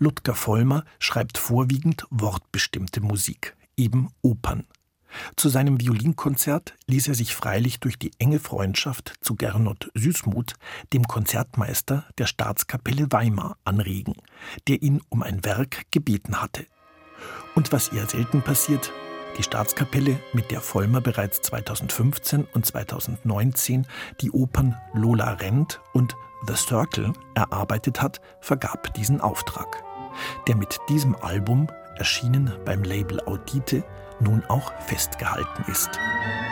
Ludger Vollmer schreibt vorwiegend wortbestimmte Musik, eben Opern. Zu seinem Violinkonzert ließ er sich freilich durch die enge Freundschaft zu Gernot Süßmuth, dem Konzertmeister der Staatskapelle Weimar, anregen, der ihn um ein Werk gebeten hatte. Und was eher selten passiert, die Staatskapelle, mit der Vollmer bereits 2015 und 2019 die Opern Lola rennt und The Circle erarbeitet hat, vergab diesen Auftrag, der mit diesem Album, erschienen beim Label Audite, nun auch festgehalten ist.